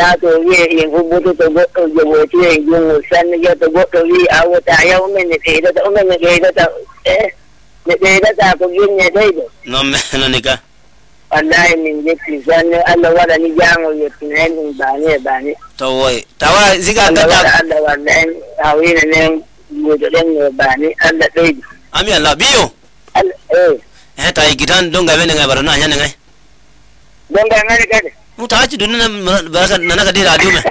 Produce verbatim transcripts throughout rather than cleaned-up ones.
da to ye ye go butu to go to je wo ti yung san ye to go to wi awo ta ya o men ke da o men ke da eh ne da ta ko yin ne dai do no me no nika wallahi min je san Allah wala ni jango ye tinen ba ne ba ne to wai tawa ziga Allah ta Allah wallahi awi ne ne mo de ne ba ne Allah dai ami Allah biyo eh eh ta gidan don ga bene ga barana nya ngai don ga ngani kade muta ci dunna baraka nana ka dira adiume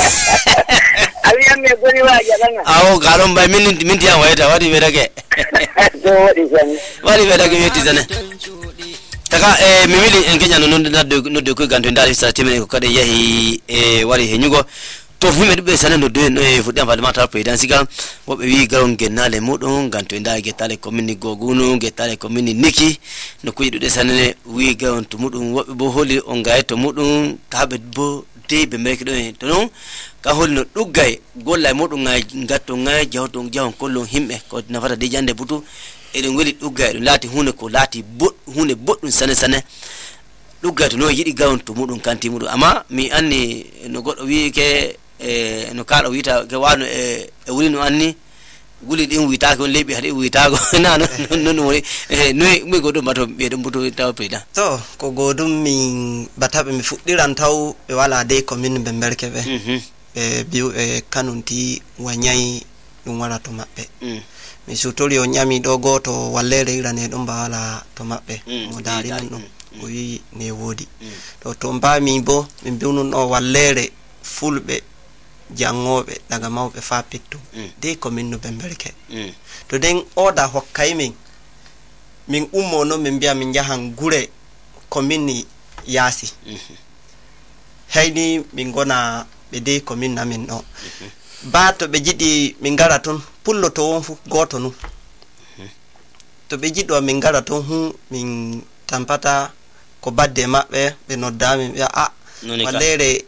abi amme goni wa jalanga awo garon bay min min tiya wayta wadi be dake so wadi san wadi be dake yeti zane taka e mimili en kenya no no no de ko ganto ndari sa temene ko kade yahi e wari he nyugo to fu me be sanan do de no e fu dan falma ta pe dan siga wobe wi garon gennale mudun ganto nda getale commune gogunu getale commune niki no ko yidude sanene wi garon to mudun wobe bo holi on gaay to mudun kabe bo de be meke do to non ka holi no duggay golla mudun ngai gatto ngai jawto jawon kollo himbe ko nafata de jande butu eden weli duggay do lati hunde ko lati bot hunde boddun sane sane duggay to no yidi garon to mudun kanti mudun ama mi anni no goddo wi ke e no kala wita ke wano e e wuli no anni wuli din wita ko lebi hade wita ko na no no no e no mi godum bato be dum buto taw peda to ko godum min batabe mi fuddiran taw be wala de commune be berke be e biu e kanunti wanyai dum wala to mabbe mi sutori o nyami do goto wallere irane dum bala to mabbe mo dari dum o wi ne wodi to to mbami bo min biunu no wallere fulbe jangobe daga mawbe fa pittu de commune no bemberke to den oda hokkay min min ummo no min biya min jahan gure commune yasi hayni min gona be de commune namin no bato be jidi min gara ton pullo to won fu goto nu to be jiddo min gara ton hu min tampata ko badde mabbe be noddami ya a walere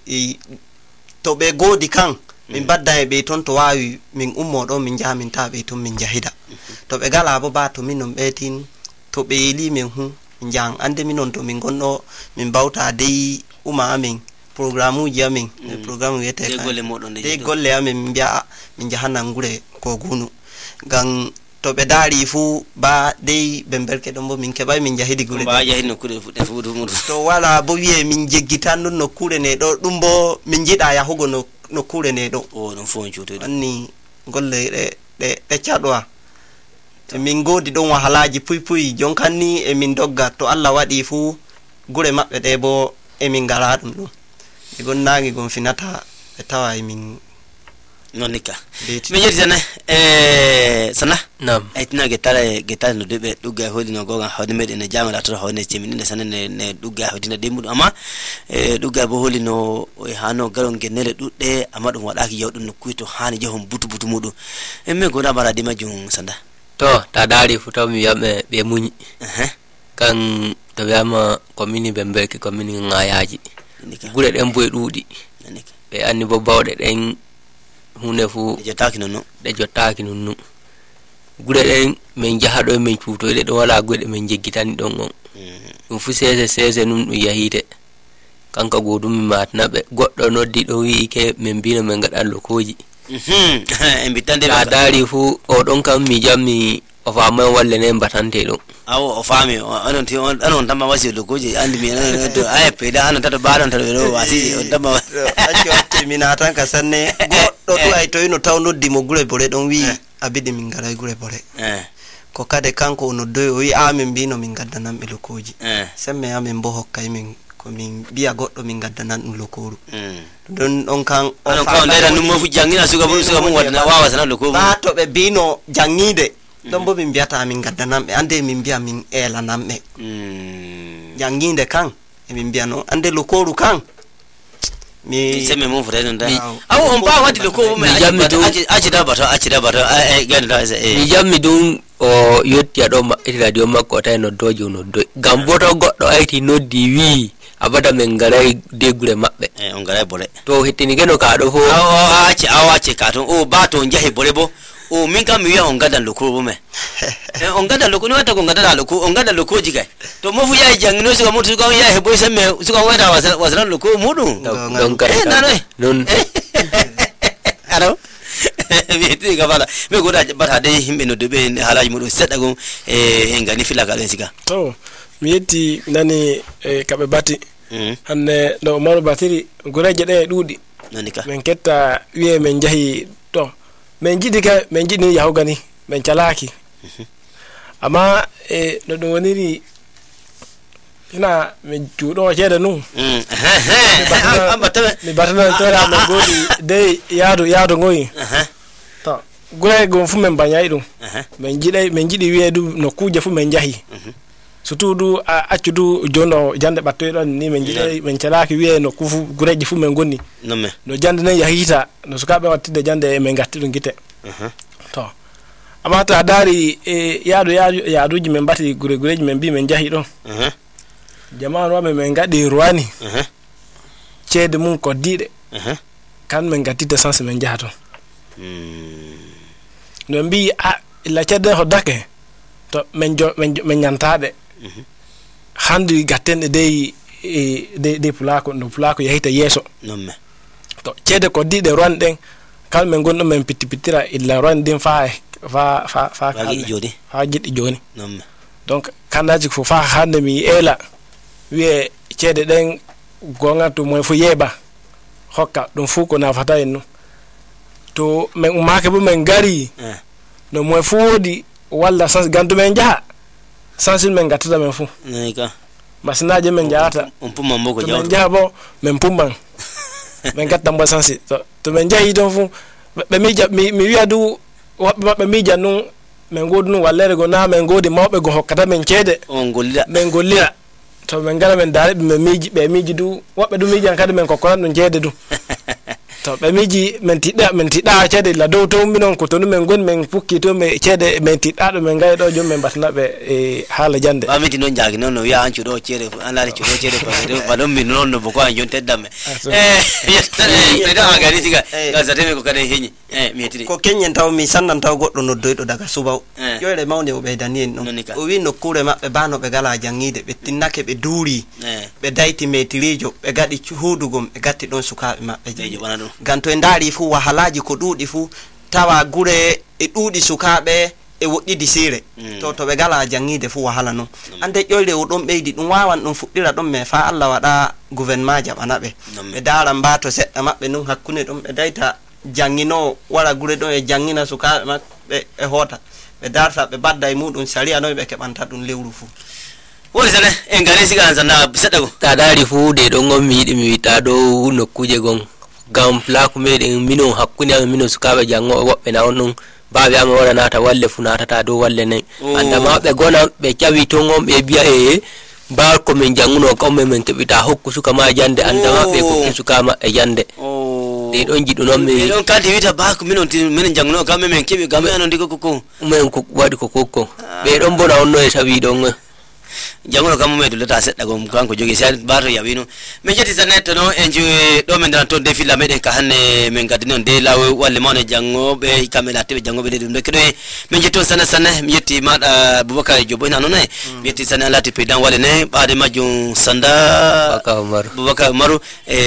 to be godi kan min badda e be ton to wawi min ummo do min jamin ta be ton min jahida to be gala bo ba to min non betin to be li min hu min jang ande min non to min gonno min bawta dey uma amin programu jamin programu yete de golle modon de golle amin min biya min jahanna ngure ko gunu gan to be dari fu ba dey bemberke don bo min keba min jahidi gure ba jahino kure fu de fu du to wala bo wiye min jeggitan no kure ne do dum bo min jida ya hugo no no kure ne do o don fon chuto anni golle de de de chadwa to min godi don wahalaji puy puy jonkanni e min dogga to Allah wadi fu gure mabbe de bo e min gara dum dum e gonnagi gon finata e tawa e min nonika mi yedi sana eh sana nam aitina getale getale no debe dugga hodi no goga hodi mede ne jamala to hodi cemini ne sana ne ne dugga hodi na demudu ama eh dugga bo holi no e hano garon genele dudde ama dum wadaki yawdun no kuito hani jehon butu butu mudu e me gona bara di majum sanda to ta dari futa mi yabe be munyi eh kan to yama commune bemberke commune ngayaji gure dem boy dudi nika be anni bo bawde den hunefu de jotaki nonu de jotaki nonu gure den men jahado men cuuto de do wala gode men jeggitani don on dum fu sese sese num dum yahide kanka godum mi matnabe goddo noddi do wi ke men bino men gadan lokoji mhm en bitande ba dari fu o don kam mi jammi o fama walle ne batante do awo o fami anon ti on anon tamba wasi lokoji andi mi to ay peda anon tata baron tata do wasi on tamba accio acci minatan ka sanne goddo to ay to ino taw noddi mo gure bore don wi abidi min gara gure bore eh ko kade kanko no doy wi amen bino min gaddanam be lokoji eh semme amen bo hokkay min ko min biya goddo min gaddanan dum lokoru mm don on kan on ko ndera num mo fu jangina suga bu suga mo wadna wawa sana lokoru ba to be bino jangide don bo min biata min gaddanam be ande min biya min ela namme mm janginde kan e min biya no ande lokoru kan mi semme mo fu redon da aw on ba wadi lokoru me aji aji da bato aji da bato e ganda e mi jammi dum o yotti ado ma radio makko tay no dojo no do gamboto goddo ayti noddi wi abada men garay degure mabbe eh on garay bore to hittini geno ka do fo aw aci aw aci ka ton o ba to jahi bore bo o min kam mi wiya on gadan loko bo me e on gadan loko ni wata ko gadan loko on gadan loko ji kai to mo fu yayi jangino suka mutu suka yayi boy samme suka wada wasalan loko mudu don kare eh na non aro mi ti ga bala me goda bata dai himbe no debe halaji mudu sedda gon e ngani fila ga sika to mi yetti nani e kabe bati hanne no maru batiri goreje de dudi nanika men ketta wiye men jahi to men jidi ka men jidi yahu gani men calaki ama e no do woniri ina men judo cede nu mm mi batana to ra men godi de yaadu yaadu ngoyi to gore gon fu men banyay dum men jidi men jidi wiye du no kuje fu men jahi surtout du accudu jono jande battoy don ni men jide men calaki wiye no kufu gureji fu men gonni no me no jande ne yahita no sukabe wattide jande men gatti dum gite to amata dari e yaado yaado yaaduji men batti gure gureji men bi men jahi don jama'an wa men ngadi ruwani cede mun ko dide kan men gatti de sans men jahato no mbi a la cede ho dake to men jo men nyantade handi gatten de de de pulako no pulako yahita yeso nomme to cede ko dide ronden kal men gondo men pitti pittira illa rondin fa fa fa fa gi jodi ha jidi joni nomme donc kanaji fo fa hande mi ela wiye cede den gonga to moy fu yeba hokka dum fu ko na fata en to men umake bu men gari no moy fu wodi walla sans gandu men jaha sans men gatata men fu nika masinaje men jahata on pumma mboko jaw men jabo men pumman men gatta mbo sans to to men jahi don fu be mi mi mi wiya du be mi janu men godnu wallere go na men godi mawbe go hokkata men cede on gollida men gollira to men gara men dare be miji be miji du wobbe du miji an kada men kokkoran dum cede du to be miji men tidda men tidda cede la dow to minon ko to men gon men pukki to me cede men tidda do men gay do jom men batna be e hala jande ba miti non jagi non no ya an cudo cede an lari cudo cede ba do ba don min non no boko an jon teddam eh yestare da agari siga ga zate ko kade hinyi eh mi yetiri ko kenyen taw mi sannan taw goddo no doydo daga subaw yoyre mawne o be dani en no o wi no kure mabbe bano be gala jangide be tinnake be duuri be dayti metirijo be gadi hudugum be gatti don sukaabe mabbe jeejo bana don ganto en daari fu wahalaji ko duudi fu tawa gure e duudi sukaabe e woddidi sire to to be gala jangide fu wahala non ande yoyre o don beedi dum wawan dum fuddira don me fa Allah wada gouvernement jabana be be daara mbato sedda mabbe non hakkune don be dayta jangino wala gure don e jangina sukaabe mabbe e hota be darta be badda e mudun sharia no be kebanta dum lewru fu woni sane en gari siga zanna sedda go ta daari fu de don ngom mi yidi mi wita do nokkuje gon gam plaku meden mino hakkune am mino sukaabe jango wobbe na onnon baabe am wala nata walle fu nata ta do walle ne anda ma be gona be cawi to ngom be biya e bar ko men janguno ko men kebita hokku suka ma jande anda ma be ko suka ma e jande de don jidu non me don kadi wita ba ko minon men janguno kam men kebi gam anon diko ko men ko wadi ko kokko be don bona onno e sawi don janguno kam me dulata sedda gom kanko jogi sai bato yabino men jeti sanet no enju do men dan ton de filla meden ka hanne men gaddi non de lawo walle mawne jango be kamela tebe jango be dum de kedo men jeton sana sana mi yetti mada Boubacar Jobo ina non ne mi yetti sana lati president wale ne baade majum sanda Boubacar Umar Boubacar Umaru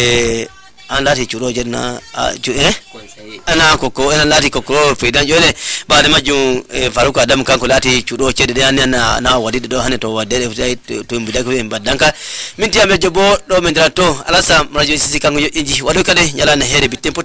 e an lati churo jerna eh ana koko ana lati koko president jole baade majum Farouk Adam kanko lati churo cede de na na wadi do hane to wadde to mbida ko en badanka min tiambe Jobo do men drato alasa radio sisi kanko inji wado kade nyala na here bitempo